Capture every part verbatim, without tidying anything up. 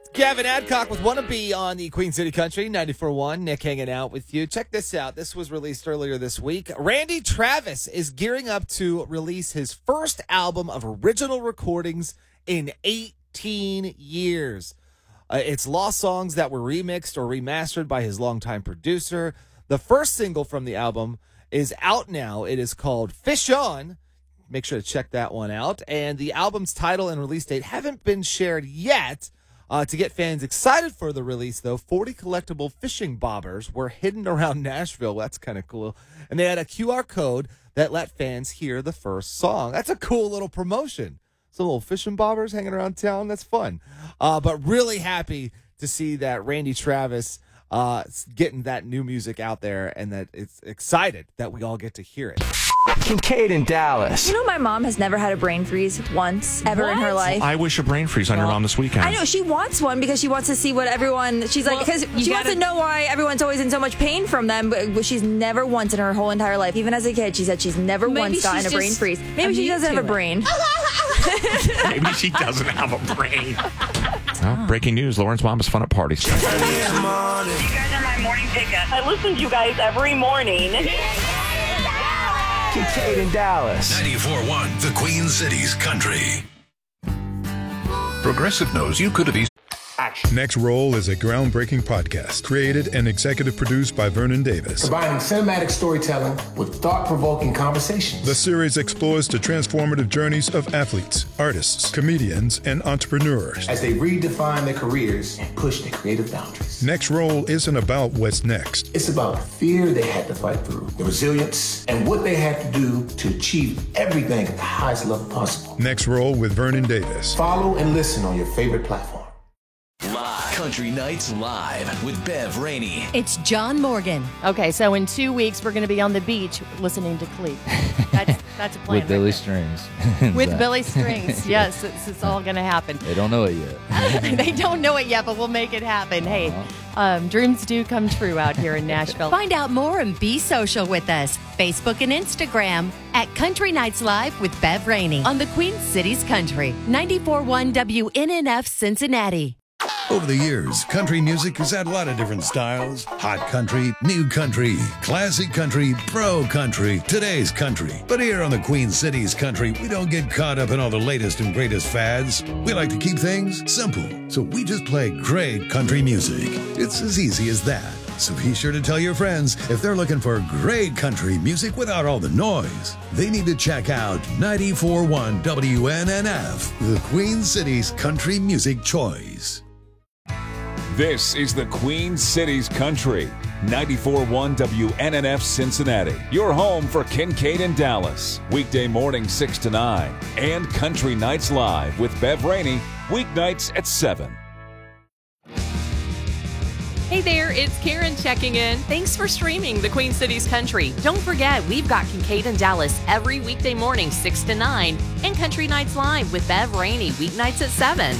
Gavin Adcock with Wanna Be on the Queen City Country, ninety-four point one. Nick hanging out with you. Check this out. This was released earlier this week. Randy Travis is gearing up to release his first album of original recordings in eighteen years. Uh, it's lost songs that were remixed or remastered by his longtime producer. The first single from the album is out now. It is called Fish On. Make sure to check that one out. And the album's title and release date haven't been shared yet. Uh, to get fans excited for the release, though, forty collectible fishing bobbers were hidden around Nashville. That's kind of cool. And they had a Q R code that let fans hear the first song. That's a cool little promotion. Some little fishing bobbers hanging around town. That's fun. Uh, but really happy to see that Randy Travis uh, getting that new music out there and that it's excited that we all get to hear it. Kincaid in Dallas. You know, my mom has never had a brain freeze once ever what? in her life. I wish a brain freeze on your mom this weekend. I know. She wants one because she wants to see what everyone... She's like, because well, she gotta, wants to know why everyone's always in so much pain from them, but she's never once in her whole entire life, even as a kid, she said she's never once gotten a brain freeze. Maybe she doesn't have a brain. Maybe she doesn't have a brain. Well, breaking news. Lauren's mom is fun at parties. You guys are my morning pickup. I listen to you guys every morning. Kincaid in Dallas. ninety-four point one, the Queen City's Country. Progressive knows you could have easily... Next Roll is a groundbreaking podcast created and executive produced by Vernon Davis. Combining cinematic storytelling with thought-provoking conversations. The series explores the transformative journeys of athletes, artists, comedians, and entrepreneurs as they redefine their careers and push their creative boundaries. Next Roll isn't about what's next. It's about the fear they had to fight through, the resilience, and what they had to do to achieve everything at the highest level possible. Next Roll with Vernon Davis. Follow and listen on your favorite platform. Live. Country Nights Live with Bev Rainey. It's John Morgan. Okay, so in two weeks, we're going to be on the beach listening to Cleat. That's, that's a plan. With right Billy there. Strings. With Billy Strings, yes. It's, it's all going to happen. They don't know it yet. They don't know it yet, but we'll make it happen. Hey, Uh-huh. um, dreams do come true out here in Nashville. Find out more and be social with us. Facebook and Instagram at Country Nights Live with Bev Rainey on the Queen City's Country, ninety-four point one W N N F Cincinnati. Over the years, country music has had a lot of different styles. Hot country, new country, classic country, pro country, today's country. But here on the Queen City's Country, we don't get caught up in all the latest and greatest fads. We like to keep things simple, so we just play great country music. It's as easy as that. So be sure to tell your friends if they're looking for great country music without all the noise. They need to check out ninety-four point one W N N F, the Queen City's country music choice. This is the Queen City's Country, ninety-four point one W N N F Cincinnati, your home for Kincaid and Dallas, weekday morning six to nine, and Country Nights Live with Bev Rainey, weeknights at seven. Hey there, it's Karen checking in. Thanks for streaming the Queen City's Country. Don't forget, we've got Kincaid and Dallas every weekday morning six to nine, and Country Nights Live with Bev Rainey, weeknights at seven.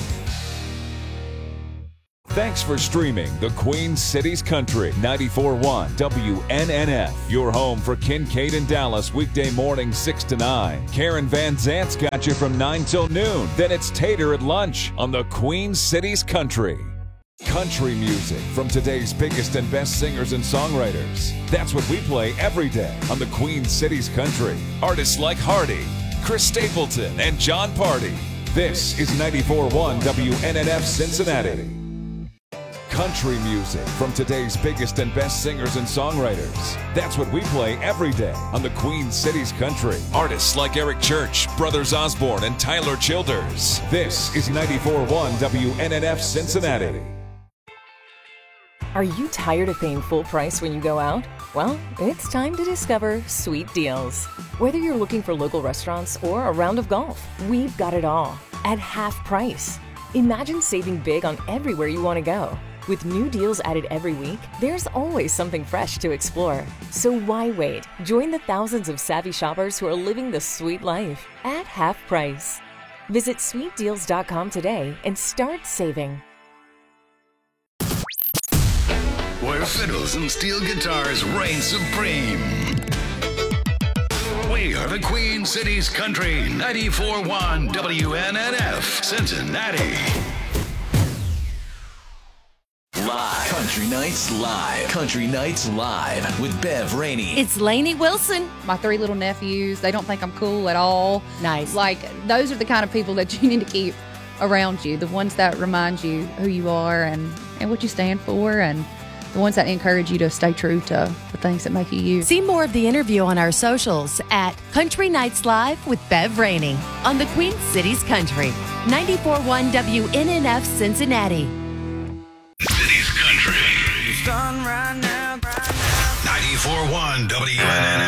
Thanks for streaming the Queen City's Country, ninety-four point one W N N F, your home for Kincaid and Dallas, weekday morning six to nine. Karen Van Zant's got you from nine till noon. Then it's Tater at lunch on the Queen City's Country. Country music from today's biggest and best singers and songwriters. That's what we play every day on the Queen City's Country. Artists like Hardy, Chris Stapleton, and John Party. This is ninety-four point one W N N F Cincinnati. Country music from today's biggest and best singers and songwriters. That's what we play every day on the Queen City's Country. Artists like Eric Church, Brothers Osborne, and Tyler Childers. This is ninety-four point one W N N F Cincinnati. Are you tired of paying full price when you go out? Well, it's time to discover Sweet Deals. Whether you're looking for local restaurants or a round of golf, we've got it all at half price. Imagine saving big on everywhere you want to go. With new deals added every week, there's always something fresh to explore. So why wait? Join the thousands of savvy shoppers who are living the sweet life at half price. Visit sweet deals dot com today and start saving. Where fiddles and steel guitars reign supreme. We are the Queen City's Country, ninety-four point one W N N F, Cincinnati. Country Nights Live. Country Nights Live with Bev Rainey. It's Lainey Wilson. My three little nephews, they don't think I'm cool at all. Nice. Like, those are the kind of people that you need to keep around you. The ones that remind you who you are and, and what you stand for, and the ones that encourage you to stay true to the things that make you you. See more of the interview on our socials at Country Nights Live with Bev Rainey on the Queen Cities Country. ninety-four point one W N N F Cincinnati. Cities Country. ninety-four point one W N N F.